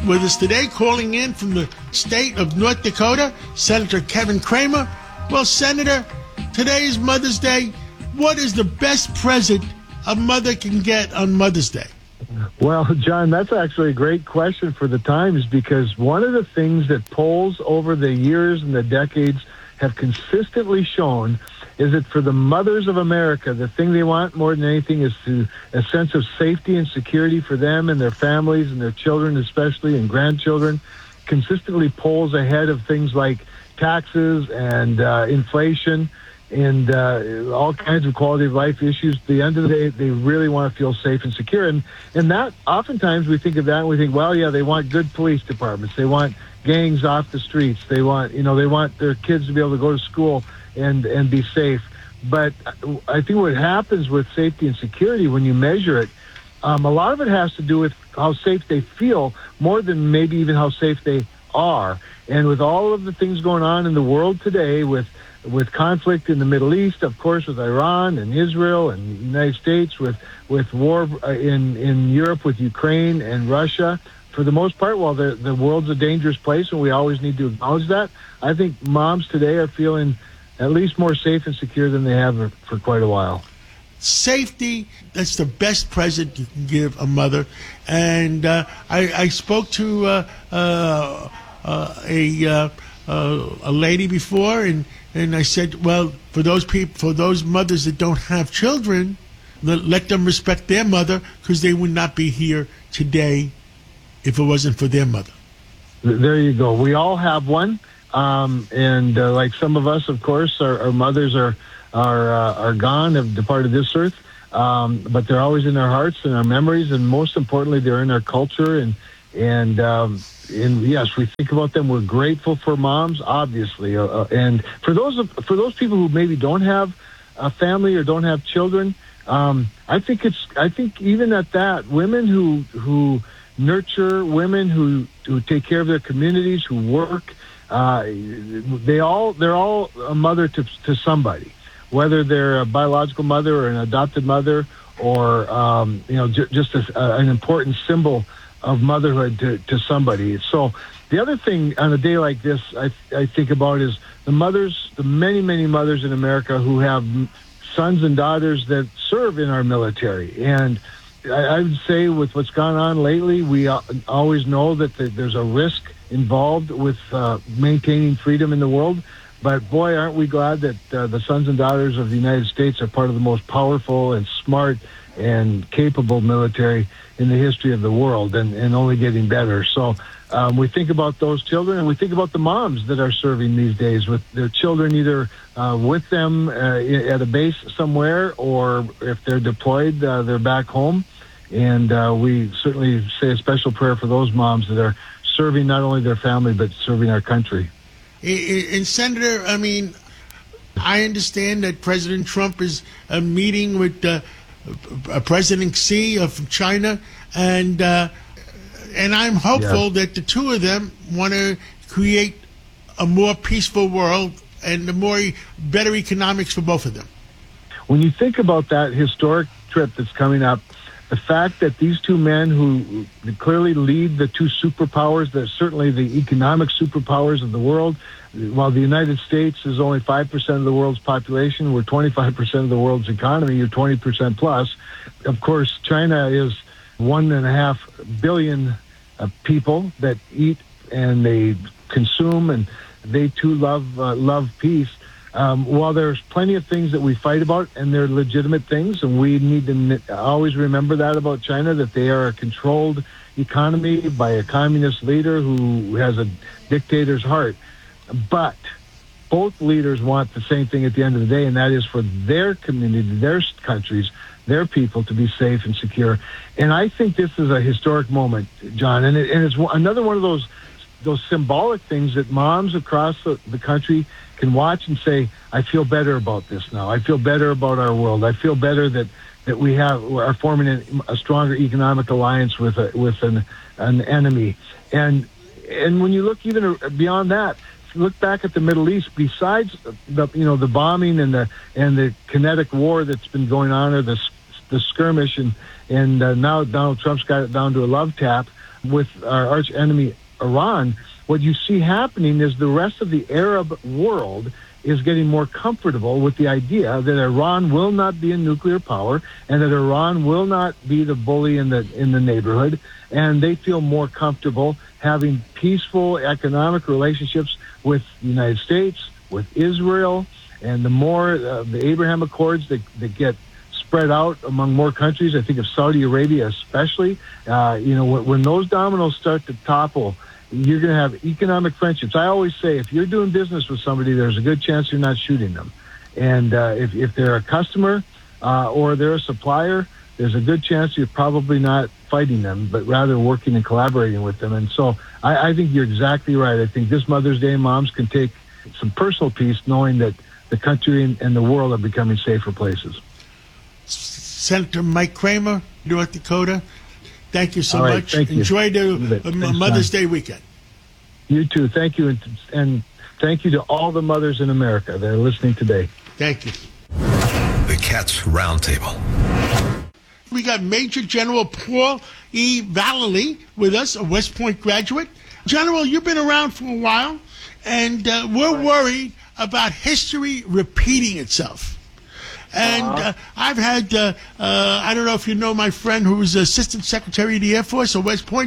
with us today, calling in from the state of North Dakota, Senator Kevin Cramer. Well, Senator, today is Mother's Day. What is the best present a mother can get on Mother's Day? Well, John, that's actually a great question for the times, because one of the things that polls over the years and the decades have consistently shown is that for the mothers of America, the thing they want more than anything is a sense of safety and security for them and their families and their children especially, and grandchildren. Consistently polls ahead of things like taxes and inflation and all kinds of quality of life issues. At the end of the day, they really want to feel safe and secure. And that, oftentimes we think of that and we think, well, yeah, they want good police departments. They want gangs off the streets. They want their kids to be able to go to school and be safe. But I think what happens with safety and security when you measure it, a lot of it has to do with how safe they feel more than maybe even how safe they are. And with all of the things going on in the world today, with conflict in the Middle East, of course, with Iran and Israel and the United States, with war in Europe with Ukraine and Russia, for the most part, while the world's a dangerous place and we always need to acknowledge that, I think moms today are feeling at least more safe and secure than they have for quite a while. Safety, that's the best present you can give a mother. And I spoke to a lady before, and I said, well, for those mothers that don't have children, let them respect their mother, because they would not be here today if it wasn't for their mother. There you go. We all have one. And like some of us, of course, our mothers are gone, have departed this earth, but they're always in our hearts and our memories, and most importantly, they're in our culture. And yes, we think about them. We're grateful for moms, obviously. And for those people who maybe don't have a family or don't have children, I think even at that, women who nurture, women who take care of their communities, who work. They're all a mother to somebody, whether they're a biological mother or an adopted mother, or just an important symbol of motherhood to somebody. So the other thing on a day like this, I think about is the many mothers in America who have sons and daughters that serve in our military. And I would say with what's gone on lately, we always know that there's a risk involved with maintaining freedom in the world. But boy, aren't we glad that the sons and daughters of the United States are part of the most powerful and smart and capable military in the history of the world, and only getting better. So we think about those children, and we think about the moms that are serving these days with their children either with them at a base somewhere, or if they're deployed, they're back home. And we certainly say a special prayer for those moms that are serving not only their family, but serving our country. And Senator, I mean, I understand that President Trump is meeting with President Xi of China, and I'm hopeful that the two of them want to create a more peaceful world and better economics for both of them. When you think about that historic trip that's coming up, the fact that these two men who clearly lead the two superpowers, that certainly the economic superpowers of the world, while the United States is only 5% of the world's population, we're 25% of the world's economy, you're 20% plus. Of course, China is 1.5 billion people that eat and they consume, and they too love peace. While there's plenty of things that we fight about, and they're legitimate things, and we need to always remember that about China, that they are a controlled economy by a communist leader who has a dictator's heart. But both leaders want the same thing at the end of the day, and that is for their community, their countries, their people to be safe and secure. And I think this is a historic moment, John, and it's another one of those symbolic things that moms across the country can watch and say, I feel better about this now. I feel better about our world. I feel better that we are forming a stronger economic alliance with an enemy. And when you look even beyond that, look back at the Middle East. Besides the bombing and the kinetic war that's been going on, or the skirmish, and now Donald Trump's got it down to a love tap. with our arch enemy, Iran, what you see happening is the rest of the Arab world is getting more comfortable with the idea that Iran will not be a nuclear power and that Iran will not be the bully in the neighborhood, and they feel more comfortable having peaceful economic relationships with the United States, with Israel, and the more the Abraham Accords that get spread out among more countries. I think of Saudi Arabia especially. When those dominoes start to topple, you're going to have economic friendships. I always say, if you're doing business with somebody, there's a good chance you're not shooting them. And if they're a customer or they're a supplier, there's a good chance you're probably not fighting them, but rather working and collaborating with them. And so I think you're exactly right. I think this Mother's Day, moms can take some personal peace knowing that the country and the world are becoming safer places. Senator Mike Kramer, North Dakota, thank you so All right, much. thank you. Enjoy the Mother's Day weekend. You too. Thank you. And thank you to all the mothers in America that are listening today. Thank you. The Cats Roundtable. We got Major General Paul E. Vallely with us, a West Point graduate. General, you've been around for a while, and we're worried about history repeating itself. And I've had, I don't know if you know my friend who was Assistant Secretary of the Air Force, a West Point